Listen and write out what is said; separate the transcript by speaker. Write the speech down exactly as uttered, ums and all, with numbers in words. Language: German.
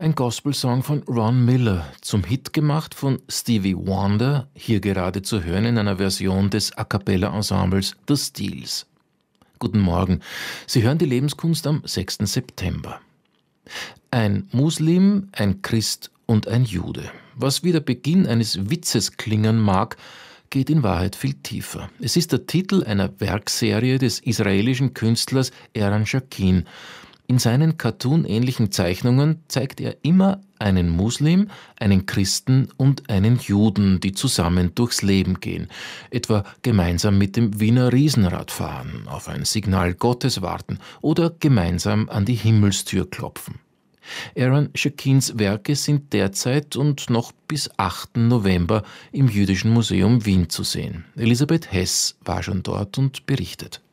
Speaker 1: Ein Gospelsong von Ron Miller, zum Hit gemacht von Stevie Wonder, hier gerade zu hören in einer Version des A-cappella-Ensembles The Steels. Guten Morgen, Sie hören die Lebenskunst am sechsten September. Ein Muslim, ein Christ und ein Jude. Was wie der Beginn eines Witzes klingen mag, geht in Wahrheit viel tiefer. Es ist der Titel einer Werkserie des israelischen Künstlers Eran Shakeen. In seinen cartoon-ähnlichen Zeichnungen zeigt er immer einen Muslim, einen Christen und einen Juden, die zusammen durchs Leben gehen, etwa gemeinsam mit dem Wiener Riesenrad fahren, auf ein Signal Gottes warten oder gemeinsam an die Himmelstür klopfen. Eran Shakeens Werke sind derzeit und noch bis achten November im Jüdischen Museum Wien zu sehen. Elisabeth Hess war schon dort und berichtet.